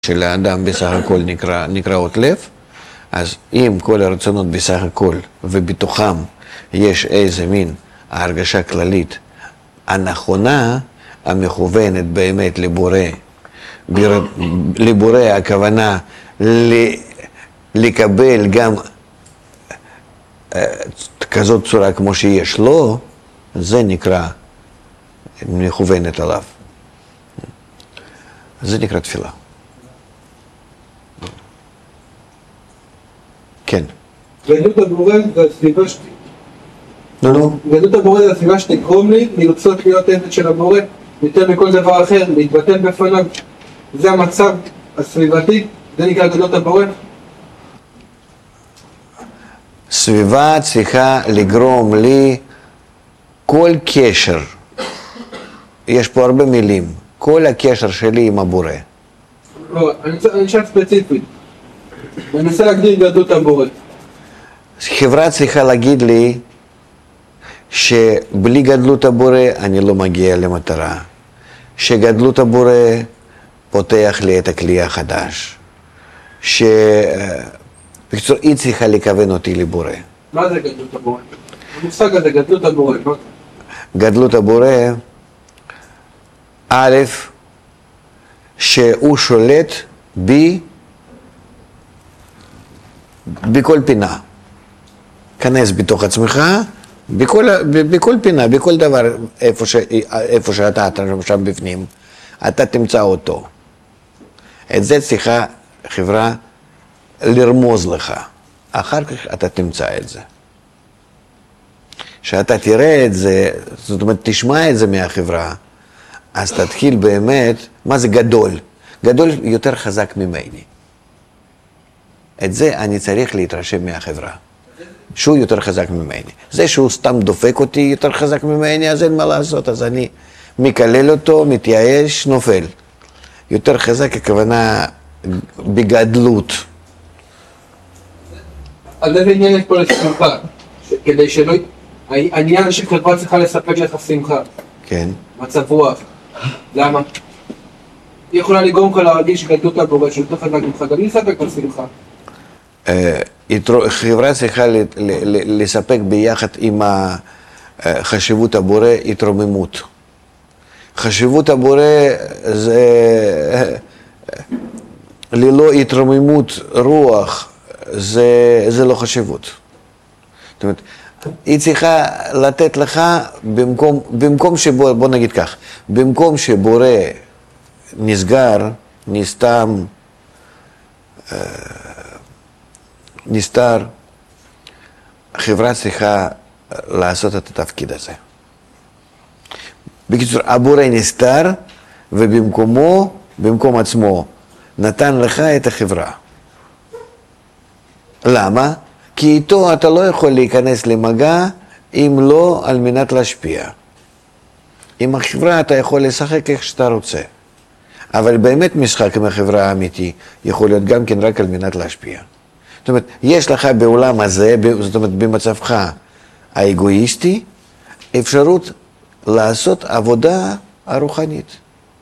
של האדם בסך הכל נקראות לב, אז אם כל הרצונות בסך הכל ובתוכם יש איזה מין ההרגשה כללית הנכונה, המכוונת באמת לבורא הכוונה לקבל גם כזאת צורה כמו שיש לו, זה נקרא מכוונת עליו. זה נקרא תפילה. כן. גדלות הבורא זה הסביבה שלי. גדלות הבורא זה הסביבה שתגרום לי לרצות להיות עבד של הבורא יותר מכל דבר אחר, להתבטל בפניו. זה המצב הסביבתי, זה נקרא גדלות הבורא. סביבה צריכה לגרום לי כל קשר, יש פה הרבה מילים, כל הקשר שלי עם הבורא. לא, אני נשאר ספציפית. אני מנסה להגדיר גדלות הבורא. חברה צריכה להגיד לי שבלי גדלות הבורא אני לא מגיע למטרה. שגדלות הבורא פותח לי את הכלי החדש. בקיצור, היא צריכה לכוון אותי לבורא. מה זה גדלות הבורא? המושג הזה, גדלות הבורא. גדלות הבורא, א', שהוא שולט בי בכל פינה. כנס בתוך עצמך, בכל פינה, בכל דבר, איפה שאתה שם בפנים, אתה תמצא אותו. את זה צריכה חברה לרמוז לך. אחר כך אתה תמצא את זה. שאתה תראה את זה, זאת אומרת, תשמע את זה מהחברה, אז תתחיל באמת, מה זה גדול? גדול יותר חזק ממני. את זה אני צריך להתרשם מהחברה. שהוא יותר חזק ממני. זה שהוא סתם דופק אותי יותר חזק ממני, אז אין מה לעשות, אז אני מקלל אותו, מתייאש, נופל. יותר חזק הכוונה בגדלות. אז איזה עניין יש פה לשמחה? כדי שלא... העניין שחברה צריכה לספק לך שמחה. כן. מצב רוח. למה? היא יכולה לגרום לך להרגיש גדלות הבורא, שהוא יותר חזק ממך, גם היא לספק לך שמחה. חברה צריכה לספק ביחד עם חשיבות הבורא התרוממות. חשיבות הבורא זה ללא התרוממות רוח, זה לא חשיבות. זאת אומרת, היא צריכה לתת לך במקום שבורא, בוא נגיד כך, במקום שבורא נסגר, נסתר, החברה צריכה לעשות את התפקיד הזה. בקיצור, הבורא נסתר, במקום עצמו, נתן לך את החברה. למה? כי איתו אתה לא יכול להיכנס למגע, אם לא על מנת להשפיע. עם החברה אתה יכול לשחק איך שאתה רוצה. אבל באמת משחק עם החברה האמיתי, יכול להיות גם כן רק על מנת להשפיע. זאת אומרת, יש לך בעולם הזה, זאת אומרת, במצבך האגואיסטי, אפשרות לעשות עבודה הרוחנית.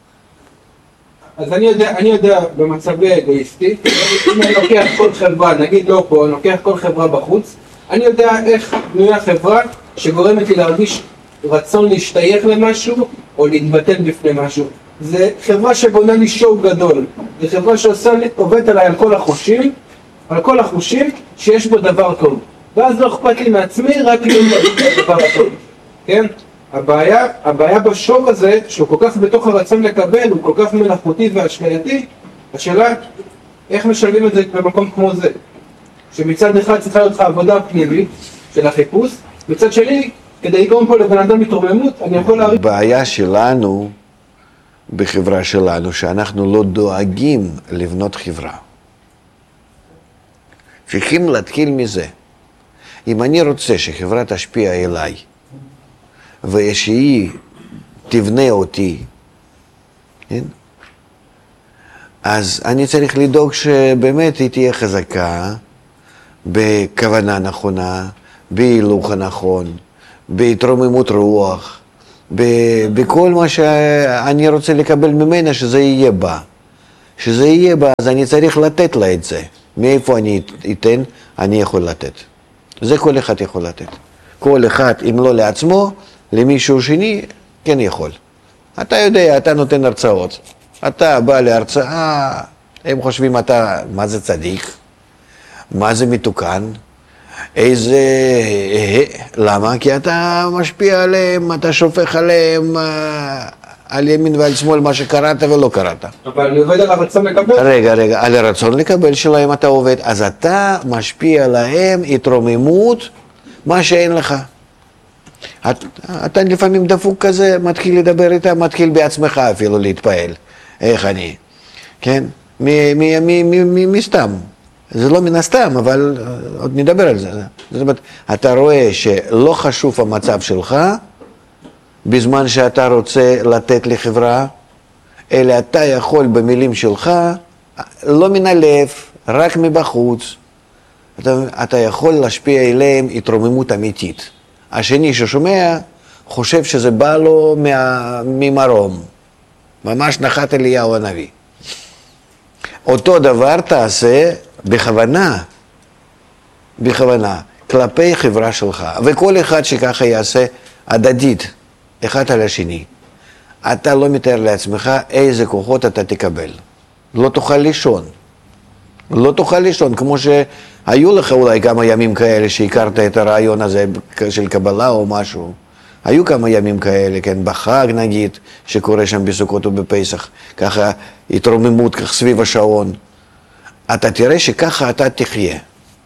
אז אני יודע במצבי אגואיסטי, אם אני לוקח כל חברה, נגיד לא פה, אני לוקח כל חברה בחוץ, אני יודע איך בנויה חברה שגורמת לי להרגיש רצון להשתייך למשהו, או להתבטל בפני משהו. זה חברה שבונה לי שואו גדול, זה חברה שעובדת עליי על כל החושים שיש בו דבר טוב. ואז לא אכפת לי מעצמי, רק להיות דבר טוב. כן? הבעיה בשוב הזה, שהוא כל כך בתוך הרצון לקבל, הוא כל כך מלאכותי והשמייתי, השאלה, איך משלבים את זה במקום כמו זה? שמצד אחד צריכה להיות לך עבודה פנימית של החיפוש, מצד שני, כדי לגרום פה לבן אדם מתרוממות, אני יכול להריץ... הבעיה שלנו, בחברה שלנו, שאנחנו לא דואגים לבנות חברה. צריכים להתחיל מזה. אם אני רוצה שחברה תשפיע אליי, ושהיא תבנה אותי, כן? אז אני צריך לדאוג שבאמת היא תהיה חזקה, בכוונה נכונה, בהילוך הנכון, בהתרוממות רוח, בכל מה שאני רוצה לקבל ממנה שזה יהיה בה. שזה יהיה בה, אז אני צריך לתת לה את זה. מאיפה אני אתן, אני יכול לתת. זה כל אחד יכול לתת. כל אחד, אם לא לעצמו, למישהו שני, כן יכול. אתה יודע, אתה נותן הרצאות. אתה בא להרצאה, הם חושבים אתה, מה זה צדיק? מה זה מתוקן? איזה... למה? כי אתה משפיע עליהם, אתה שופך עליהם על ימין ועל שמאל מה שקראת ולא קראת. אבל אני עובד על הרצון לקבל. רגע, על הרצון לקבל שלהם אתה עובד, אז אתה משפיע עליהם התרוממות, מה שאין לך. אתה לפעמים דפוק כזה, מתחיל לדבר איתם, מתחיל בעצמך אפילו להתפעל. איך אני? כן? מסתם. זה לא מן הסתם, אבל עוד נדבר על זה. זאת אומרת, אתה רואה שלא חשוב המצב שלך, בזמן שאתה רוצה לתת לחברה, אלא אתה יכול במילים שלך, לא מן הלב, רק מבחוץ, אתה יכול להשפיע אליהם התרוממות אמיתית. השני ששומע חושב שזה בא לו ממרום, ממש נחת אליהו הנביא. אותו דבר תעשה בכוונה, כלפי חברה שלך, וכל אחד שככה יעשה הדדית, אחד על השני. אתה לא מתאר לעצמך איזה כוחות אתה תקבל. לא תוכל לישון. לא תוכל לישון, כמו שהיו לך אולי כמה ימים כאלה שהכרת את הרעיון הזה של קבלה או משהו. היו כמה ימים כאלה, כן, בחג נגיד, שקורה שם בסוכות ובפסח, ככה התרוממות, כך סביב השעון. אתה תראה שככה אתה תחיה.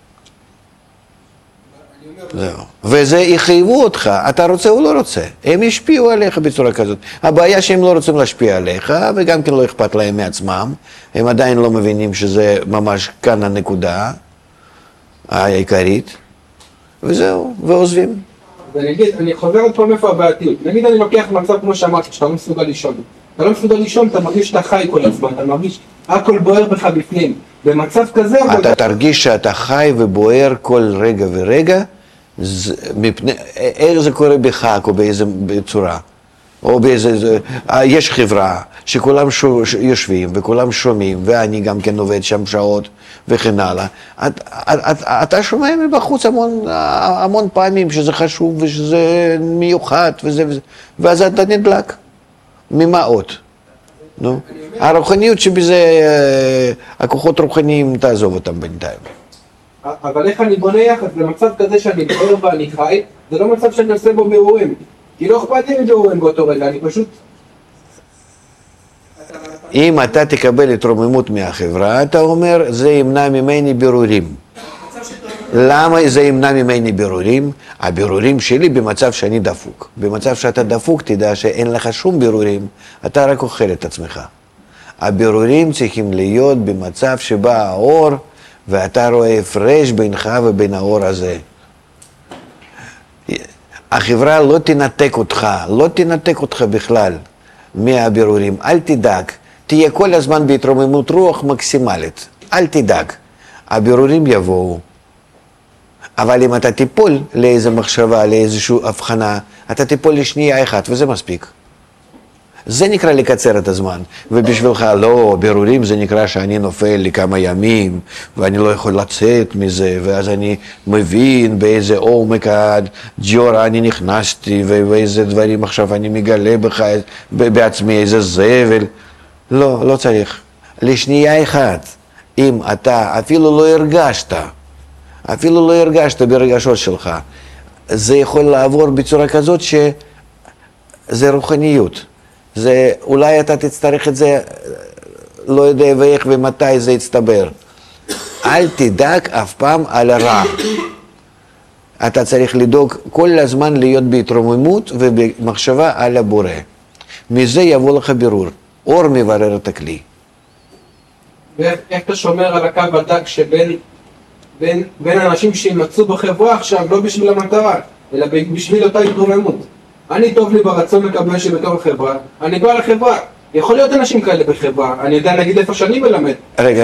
זהו. וזה יחייבו אותך, אתה רוצה או לא רוצה. הם ישפיעו עליך בצורה כזאת. הבעיה שהם לא רוצים להשפיע עליך, וגם כן לא אכפת להם מעצמם. הם עדיין לא מבינים שזה ממש כאן הנקודה העיקרית. וזהו, ועוזבים. אני חוזר עוד פעם איפה הבעייתיות. נגיד אני לוקח מצב כמו שאמרתי, שאתה לא מסוגל לישון. אתה לא מסוגל לישון, אתה מרגיש שאתה חי כל הזמן, אתה מרגיש הכל בוער בך בפנים. במצב כזה... אתה תרגיש שאתה חי ובוער כל רגע ורגע, איך זה קורה בחג או באיזה צורה, או באיזה, יש חברה שכולם יושבים וכולם שומעים, ואני גם כן עובד שם שעות וכן הלאה. אתה שומע מבחוץ המון פעמים שזה חשוב ושזה מיוחד ואז אתה נדלק. ממה עוד? נו, הרוחניות שבזה, הכוחות רוחניים, תעזוב אותם בינתיים. אבל איך אני בונה יחד? במצב כזה שאני בוער ואני חי, זה לא מצב שאני עושה בו בירורים. כי לא אכפת לי בירורים באותו רגע, אני פשוט... אם אתה תקבל התרוממות מהחברה, אתה אומר, זה ימנע ממני בירורים. למה זה ימנע ממני בירורים? הבירורים שלי במצב שאני דפוק. במצב שאתה דפוק, תדע שאין לך שום בירורים, אתה רק אוכל את עצמך. הבירורים צריכים להיות במצב שבא האור, ואתה רואה הפרש בינך ובין האור הזה. החברה לא תנתק אותך בכלל מהבירורים. אל תדאג, תהיה כל הזמן בהתרוממות רוח מקסימלית. אל תדאג, הבירורים יבואו. אבל אם אתה תיפול לאיזו מחשבה, לאיזושהי הבחנה, אתה תיפול לשנייה אחת, וזה מספיק. זה נקרא לקצר את הזמן, ובשבילך לא, בירורים זה נקרא שאני נופל לכמה ימים, ואני לא יכול לצאת מזה, ואז אני מבין באיזה עומק הג'ורה אני נכנסתי, ואיזה דברים עכשיו אני מגלה בעצמי, איזה זבל. לא, לא צריך. לשנייה אחת, אם אתה אפילו לא הרגשת ברגשות שלך, זה יכול לעבור בצורה כזאת שזה רוחניות. זה, אולי אתה תצטרך את זה, לא יודע ואיך ומתי זה יצטבר. אל תדאג אף פעם על הרע. אתה צריך לדאוג כל הזמן להיות בהתרוממות ובמחשבה על הבורא. מזה יבוא לך בירור. אור מברר את הכלי. ואיך אתה שומר על הקו הדק שבין אנשים שימצאו בחברה עכשיו, לא בשביל המטרה, אלא בשביל אותה התרוממות. אני טוב לי ברצון לקבל שבתור החברה, אני בא לחברה. יכול להיות אנשים כאלה בחברה, אני יודע להגיד איפה שאני מלמד.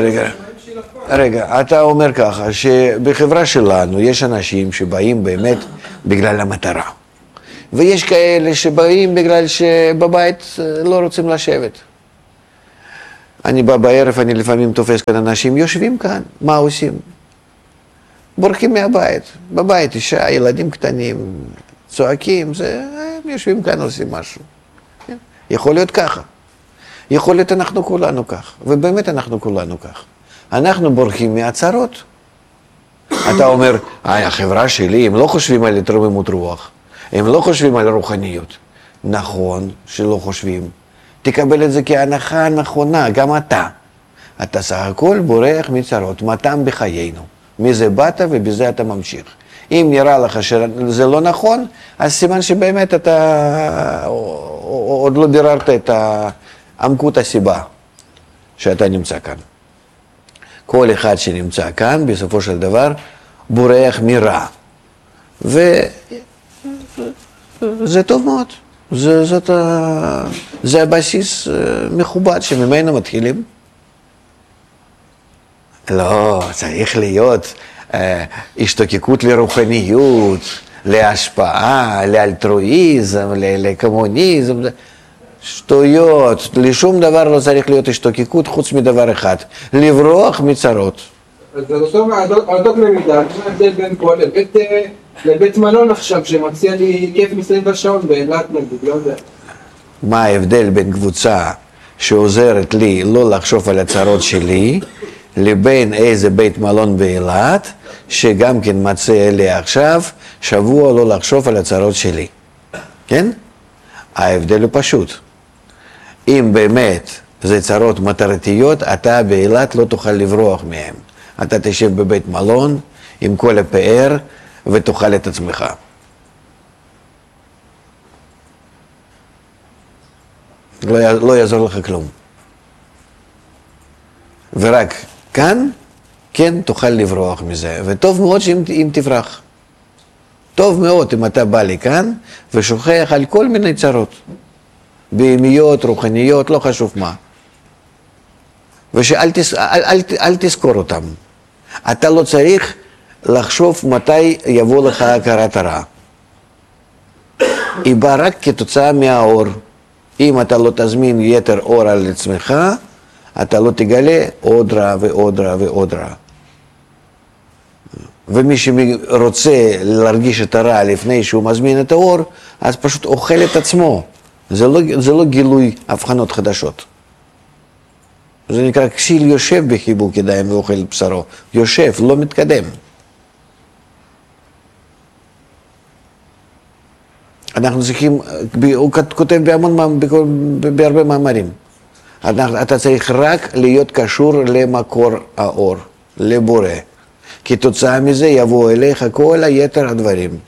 רגע, אתה אומר ככה, שבחברה שלנו יש אנשים שבאים באמת בגלל המטרה. ויש כאלה שבאים בגלל שבבית לא רוצים לשבת. אני בא בערב, אני לפעמים תופס כאן אנשים, יושבים כאן, מה עושים? בורחים מהבית, בבית אישה, ילדים קטנים, צועקים, הם יושבים כאן, עושים משהו. יכול להיות ככה. יכול להיות אנחנו כולנו כך, ובאמת אנחנו כולנו כך. אנחנו בורחים מהצרות. אתה אומר, החברה שלי, הם לא חושבים על התרוממות רוח, הם לא חושבים על רוחניות. נכון שלא חושבים. תקבל את זה כהנחה נכונה, גם אתה. אתה סך הכל בורח מצרות, מתם בחיינו. מזה באת ובזה אתה ממשיך. אם נראה לך שזה לא נכון, אז סימן שבאמת אתה עוד לא ביררת את עמקות הסיבה שאתה נמצא כאן. כל אחד שנמצא כאן, בסופו של דבר, בורח מרע. וזה טוב מאוד. זה הבסיס מכובד שממנו מתחילים. לא, צריך להיות השתוקקות לרוחניות, להשפעה, לאלטרואיזם, לקומוניזם. שטויות, לשום דבר לא צריך להיות השתוקקות חוץ מדבר אחד, לברוח מצרות. אז זה אותו במידה, מה ההבדל בין פה לבית מלון עכשיו שמציע לי כיף מסביב השעון באילת נגיד, לא יודע. מה ההבדל בין קבוצה שעוזרת לי לא לחשוב על הצרות שלי, לבין איזה בית מלון באילת, שגם כן מציע לי עכשיו שבוע לא לחשוב על הצרות שלי. כן? ההבדל הוא פשוט. אם באמת זה צרות מטרתיות, אתה באילת לא תוכל לברוח מהם. אתה תשב בבית מלון עם כל הפאר ותאכל את עצמך. לא יעזור לך כלום. ורק כאן, כן, תוכל לברוח מזה. וטוב מאוד אם תברח. טוב מאוד אם אתה בא לי כאן ושוכח על כל מיני צרות. בהמיות, רוחניות, לא חשוב מה. ושאל תזכור אותם. אתה לא צריך לחשוב מתי יבוא לך הכרת הרע. היא באה רק כתוצאה מהאור. אם אתה לא תזמין יתר אור על עצמך, אתה לא תגלה עוד רע ועוד רע ועוד רע. ומי שרוצה להרגיש את הרע לפני שהוא מזמין את האור, אז פשוט אוכל את עצמו. זה לא גילוי הבחנות חדשות. זה נקרא כסיל יושב בחיבוק ידיים ואוכל בשרו. יושב, לא מתקדם. אנחנו צריכים, הוא כותב בהרבה מאמרים. אתה צריך רק להיות קשור למקור האור, לבורא. כתוצאה מזה יבוא אליך כל היתר הדברים.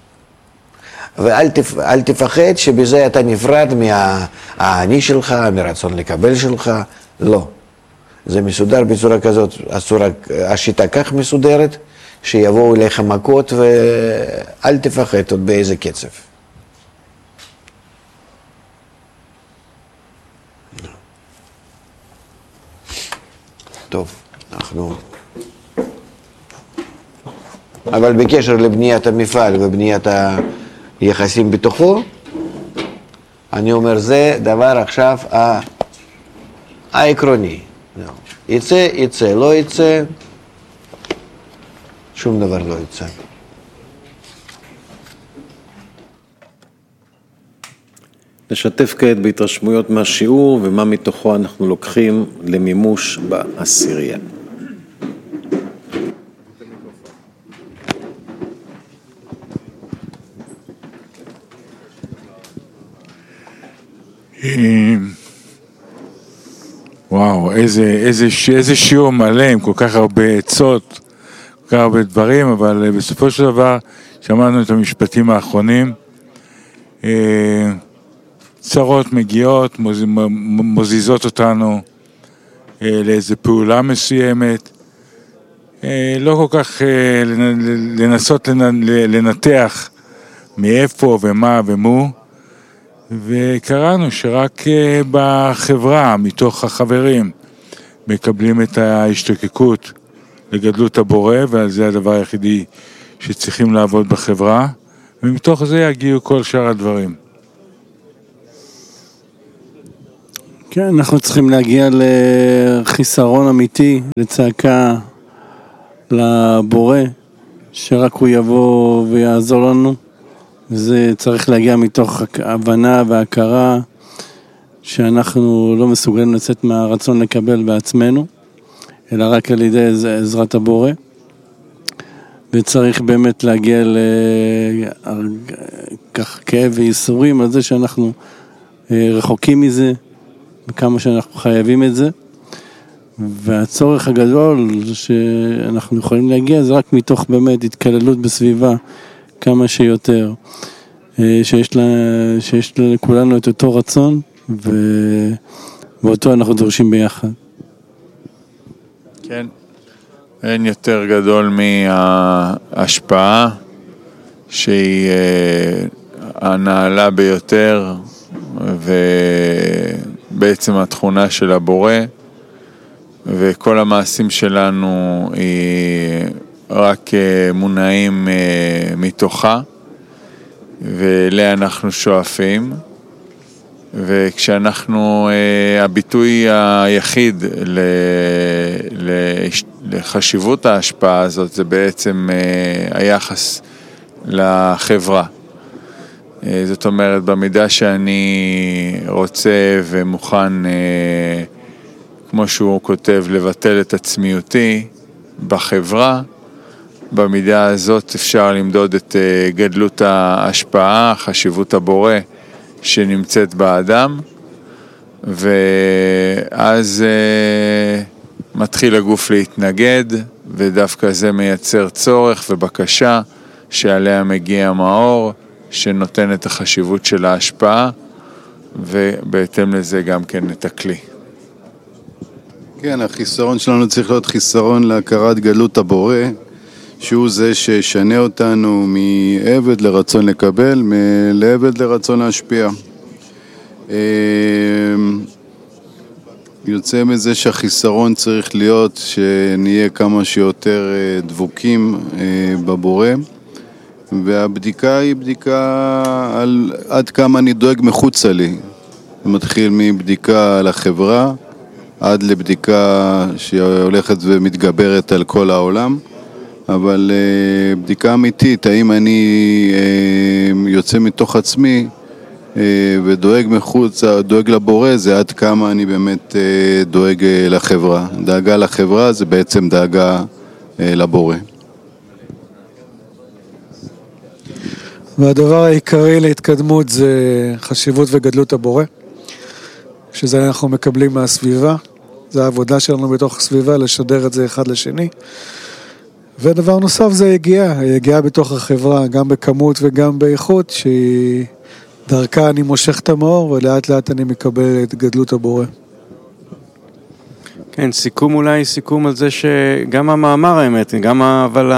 ואל תפחד שבזה אתה נפרד מהאני שלך, מרצון לקבל שלך. לא. זה מסודר בצורה כזאת, השיטה כך מסודרת, שיבואו אליך מכות ואל תפחד עוד באיזה קצב. טוב, אנחנו... אבל בקשר לבניית המפעל ובניית היחסים בתוכו, אני אומר, זה דבר עכשיו העקרוני. יצא, יצא, לא יצא, שום דבר לא יצא. נשתף כעת בהתרשמויות מהשיעור ומה מתוכו אנחנו לוקחים למימוש בעשירייה. וואו, איזה שיעור מלא עם כל כך הרבה עצות, כל כך הרבה דברים, אבל בסופו של דבר שמענו את המשפטים האחרונים. צרות מגיעות, מוזיזות אותנו לאיזו פעולה מסוימת, לא כל כך לנסות לנתח מאיפה ומה ומו, וקראנו שרק בחברה, מתוך החברים, מקבלים את ההשתוקקות לגדלות הבורא, ועל זה הדבר היחידי שצריכים לעבוד בחברה, ומתוך זה יגיעו כל שאר הדברים. כן, אנחנו צריכים להגיע לחיסרון אמיתי, לצעקה לבורא, שרק הוא יבוא ויעזור לנו. וזה צריך להגיע מתוך הבנה והכרה שאנחנו לא מסוגלים לצאת מהרצון לקבל בעצמנו, אלא רק על ידי עזרת הבורא. וצריך באמת להגיע לכך כאב וייסורים על זה שאנחנו רחוקים מזה, וכמה שאנחנו חייבים את זה. והצורך הגדול שאנחנו יכולים להגיע זה רק מתוך באמת התקללות בסביבה כמה שיותר, שיש לכולנו את אותו רצון, ואותו אנחנו דורשים ביחד. כן, אין יותר גדול מההשפעה שהיא הנעלה ביותר, ובעצם התכונה של הבורא, וכל המעשים שלנו היא רק מונעים מתוכה, ואליה אנחנו שואפים. וכשאנחנו, הביטוי היחיד לחשיבות ההשפעה הזאת זה בעצם היחס לחברה. זאת אומרת, במידה שאני רוצה ומוכן, כמו שהוא כותב, לבטל את עצמיותי בחברה, במידה הזאת אפשר למדוד את גדלות ההשפעה, חשיבות הבורא שנמצאת באדם, ואז מתחיל הגוף להתנגד, ודווקא זה מייצר צורך ובקשה שעליה מגיע מאור, שנותן את החשיבות של ההשפעה, ובהתאם לזה גם כן את הכלי. כן, החיסרון שלנו צריך להיות חיסרון להכרת גדלות הבורא, שהוא זה שישנה אותנו מעבד לרצון לקבל, לעבד לרצון להשפיע. יוצא מזה שהחיסרון צריך להיות שנהיה כמה שיותר דבוקים בבורא, והבדיקה היא בדיקה על עד כמה אני דואג מחוצה לי. זה מתחיל מבדיקה על החברה, עד לבדיקה שהולכת ומתגברת על כל העולם, אבל בדיקה אמיתית, האם אני יוצא מתוך עצמי ודואג מחוץ, דואג לבורא, זה עד כמה אני באמת דואג לחברה. דאגה לחברה זה בעצם דאגה לבורא. והדבר העיקרי להתקדמות זה חשיבות וגדלות הבורא, שזה אנחנו מקבלים מהסביבה, זה העבודה שלנו בתוך הסביבה, לשדר את זה אחד לשני. ודבר נוסף זה היגיעה בתוך החברה, גם בכמות וגם באיכות, שהיא דרכה אני מושך את המאור, ולאט לאט אני מקבל את גדלות הבורא. כן, סיכום על זה שגם המאמר האמת, גם אבל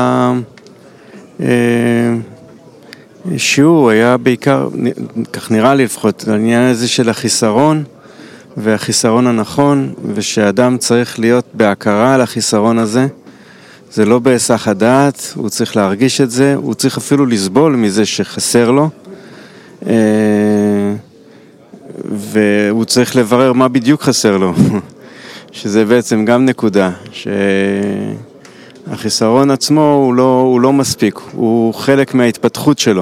השיעור היה בעיקר, כך נראה לי לפחות, העניין הזה של החיסרון, והחיסרון הנכון, ושאדם צריך להיות בהכרה על החיסרון הזה. זה לא בהיסח הדעת, הוא צריך להרגיש את זה, הוא צריך אפילו לסבול מזה שחסר לו, והוא צריך לברר מה בדיוק חסר לו, שזה בעצם גם נקודה, שהחיסרון עצמו הוא לא מספיק, הוא חלק מההתפתחות שלו,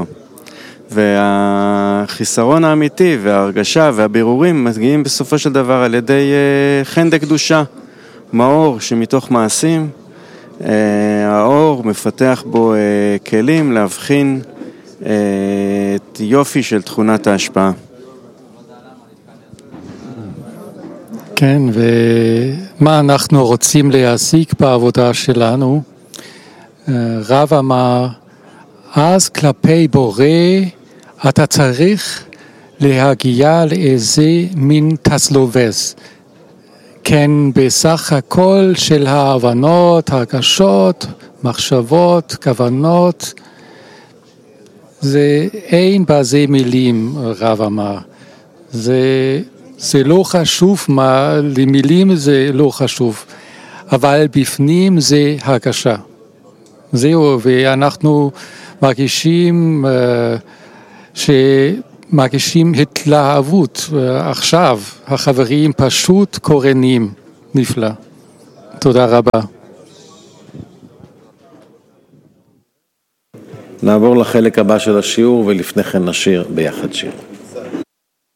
והחיסרון האמיתי וההרגשה והבירורים מגיעים בסופו של דבר על ידי חן דקדושה, מאור שמתוך מעשים, האור מפתח בו כלים להבחין את יופי של תכונת ההשפעה. כן, ומה אנחנו רוצים להשיג בעבודה שלנו? רב אמר, אז כלפי בורא אתה צריך להגיע לאיזה מין תסלובס. כן, בסך הכל של ההבנות, הרגשות, מחשבות, כוונות, זה אין בזה מילים, רב אמר. זה לא חשוב מה, למילים זה לא חשוב, אבל בפנים זה הרגשה. זהו, ואנחנו מרגישים מרגישים התלהבות. עכשיו החברים פשוט קורנים. נפלא. תודה רבה. נעבור לחלק הבא של השיעור ולפני כן נשיר ביחד שיר.